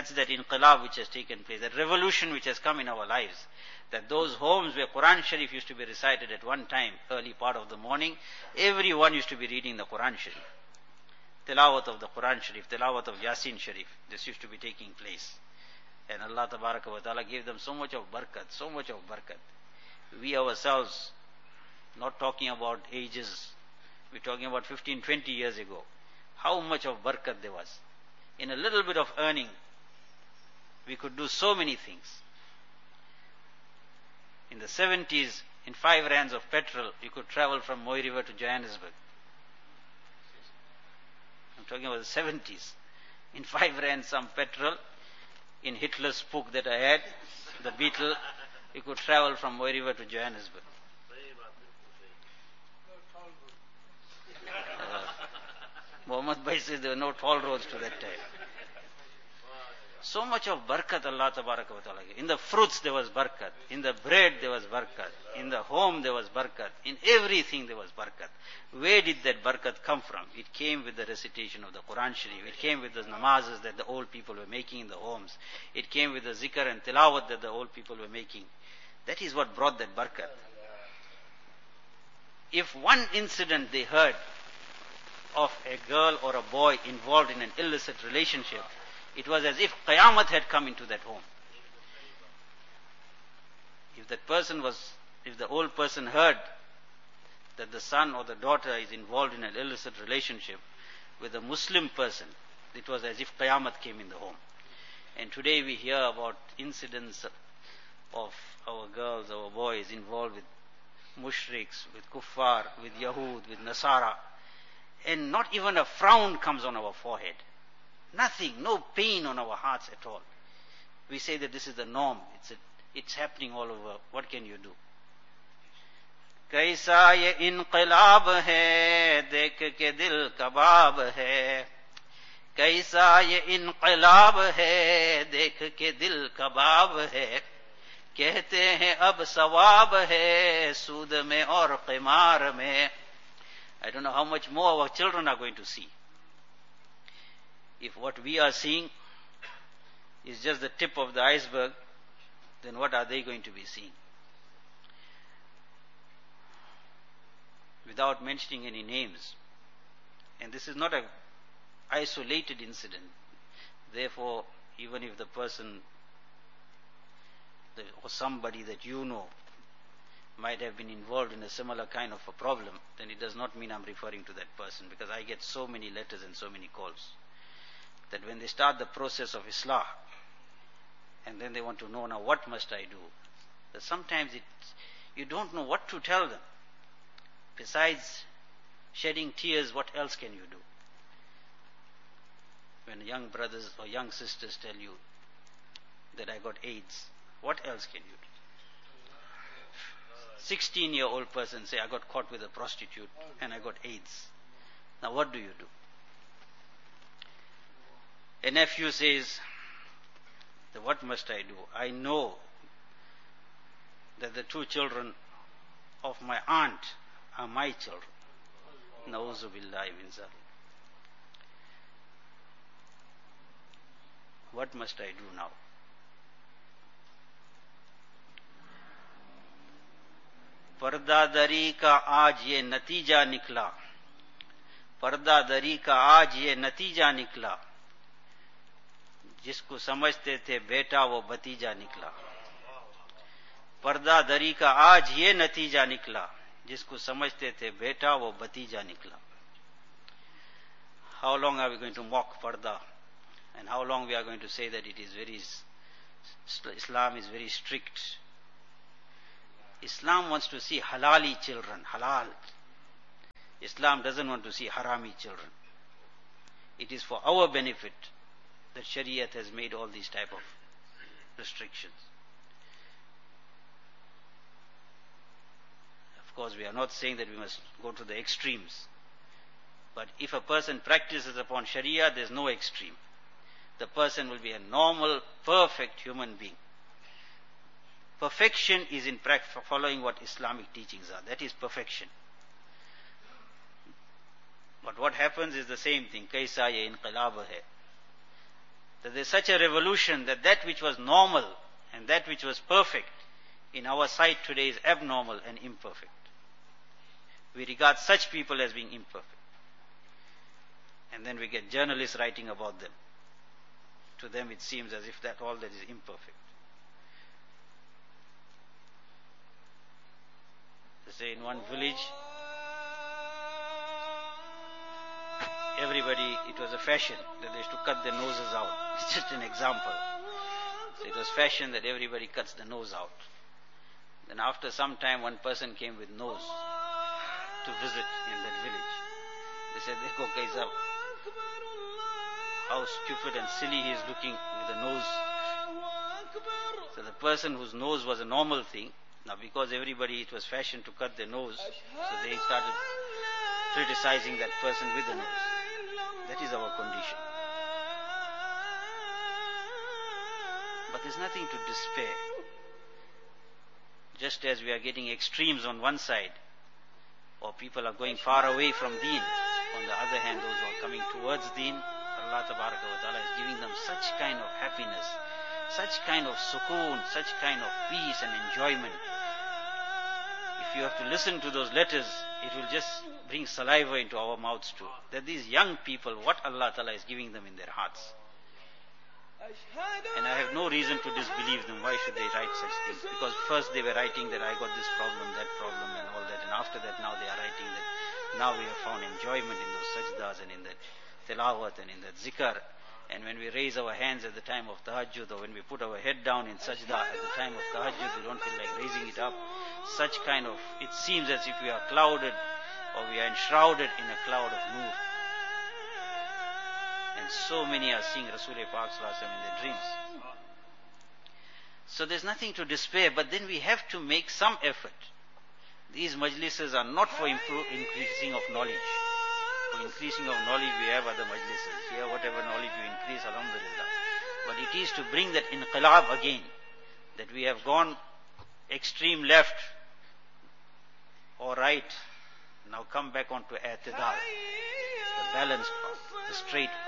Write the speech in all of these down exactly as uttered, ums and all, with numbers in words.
That's that inqilab which has taken place, that revolution which has come in our lives. That those homes where Quran Sharif used to be recited at one time, early part of the morning, everyone used to be reading the Quran Sharif. Tilawat of the Quran Sharif, tilawat of Yasin Sharif, this used to be taking place. And Allah Tabaraka wa Ta'ala gave them so much of barakat, so much of barakat. We ourselves, not talking about ages, we're talking about fifteen, twenty years ago, how much of barakat there was. In a little bit of earning, we could do so many things. In the seventies, in five rands of petrol, you could travel from Moy River to Johannesburg. I'm talking about the seventies. In five rands some petrol, in Hitler's spook that I had, the Beetle, you could travel from Moy River to Johannesburg. Uh, Muhammad Bhai says there were no toll roads to that time. So much of barakat Allah Tabaraka wa Ta'ala gave. In the fruits there was barakat. In the bread there was barakat. In the home there was barakat. In everything there was barakat. Where did that barakat come from? It came with the recitation of the Quran Sharif. It came with the namazes that the old people were making in the homes. It came with the zikr and tilawat that the old people were making. That is what brought that barakat. If one incident they heard of a girl or a boy involved in an illicit relationship, it was as if Qayamat had come into that home. If that person was, if the old person heard that the son or the daughter is involved in an illicit relationship with a Muslim person, it was as if Qayamat came in the home. And today we hear about incidents of our girls, our boys involved with mushriks, with kuffar, with Yahud, with Nasara. And not even a frown comes on our forehead. Nothing, no pain on our hearts at all. We say that this is the norm. It's a, it's happening all over. What can you do? Kaisa ye inqilab hai, dekh ke dil kabab hai. Kaisa ye inqilab hai, dekh ke dil kabab hai. Kehte hain ab sawab hai, sood mein aur qimar mein. I don't know how much more our children are going to see. If what we are seeing is just the tip of the iceberg, then what are they going to be seeing? Without mentioning any names. And this is not an isolated incident. Therefore, even if the person or somebody that you know might have been involved in a similar kind of a problem, then it does not mean I'm referring to that person, because I get so many letters and so many calls that when they start the process of Islah, and then they want to know, now what must I do? That sometimes it, you don't know what to tell them. Besides shedding tears, what else can you do? When young brothers or young sisters tell you that I got AIDS, what else can you do? sixteen-year-old person say, I got caught with a prostitute and I got AIDS. Now what do you do? A nephew says, what must I do? I know that the two children of my aunt are my children. Na'uzu billahi min zalik. What must I do now? पर्दादरी का आज ये नतीजा निकला, पर्दादरी का आज ये नतीजा निकला, जिसको समझते थे बेटा वो भतीजा निकला। पर्दादरी का आज ये नतीजा निकला, जिसको समझते थे बेटा वो भतीजा निकला. How long are we going to mock parda? And how long we are going to say that it is very, Islam is very strict. Islam wants to see halali children, halal. Islam doesn't want to see harami children. It is for our benefit that Shariat has made all these type of restrictions. Of course, we are not saying that we must go to the extremes. But if a person practices upon Sharia, there is no extreme. The person will be a normal, perfect human being. Perfection is in following what Islamic teachings are. That is perfection. But what happens is the same thing. Kaisa ye inqilab hai. that there's such a revolution that that which was normal and that which was perfect in our sight today is abnormal and imperfect. We regard such people as being imperfect. And then we get journalists writing about them. To them it seems as if that all that is imperfect. They say in one village, everybody, it was a fashion that they used to cut their noses out. It's just an example. So it was fashion that everybody cuts the nose out. Then after some time, one person came with nose to visit in that village. They said, "Dekho kaisa, how stupid and silly he is looking with the nose." So the person whose nose was a normal thing, now because everybody, it was fashion to cut their nose, so they started criticizing that person with the nose. That is our condition. But there's nothing to despair. Just as we are getting extremes on one side, or people are going far away from deen, on the other hand, those who are coming towards deen, Allah Tabaraka wa Ta'ala is giving them such kind of happiness, such kind of sukoon, such kind of peace and enjoyment. If you have to listen to those letters, it will just bring saliva into our mouths too. That these young people, what Allah Ta'ala is giving them in their hearts. And I have no reason to disbelieve them. Why should they write such things? Because first they were writing that I got this problem, that problem and all that. And after that now they are writing that now we have found enjoyment in those sajdas and in that tilawat and in that zikr. And when we raise our hands at the time of tahajjud, or when we put our head down in sajda at the time of tahajjud, we don't feel like raising it up. Such kind of, it seems as if we are clouded or we are enshrouded in a cloud of nur. And so many are seeing Rasulullah Pak Sallallahu Alaihi Wasallam in their dreams. So there's nothing to despair, but then we have to make some effort. These majlises are not for improve, increasing of knowledge. For increasing of knowledge we have other majlises. Here whatever knowledge you increase, alhamdulillah. But it is to bring that inqilab again. That we have gone extreme left or right. Now come back onto i'tidal, the balanced path, the straight path.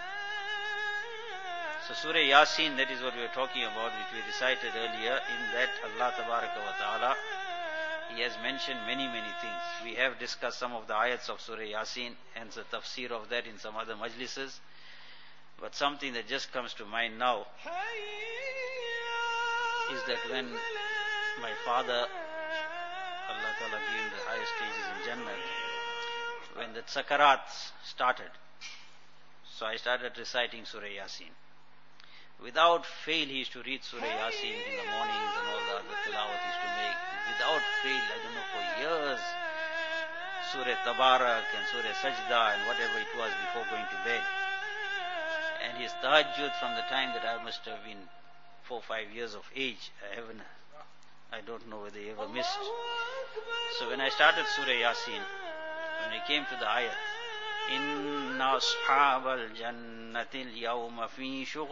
So Surah Yasin, that is what we were talking about, which we recited earlier. In that Allah Tabaraka wa Ta'ala, He has mentioned many, many things. We have discussed some of the ayats of Surah Yasin and the tafsir of that in some other majlises. But something that just comes to mind now is that when my father, Allah Ta'ala gave him the highest stages in Jannah, when the sakarat started, so I started reciting Surah Yasin. Without fail he used to read Surah Yasin in the mornings and all the other tilawat he used to make. Without fail, I don't know, for years, Surah Tabarak and Surah Sajda and whatever it was before going to bed. And his tahajjud from the time that I must have been four, five years of age, I haven't, I don't know whether he ever missed. So when I started Surah Yasin, when I came to the ayat, Inna ashab al-jannati al-yawma fi shughul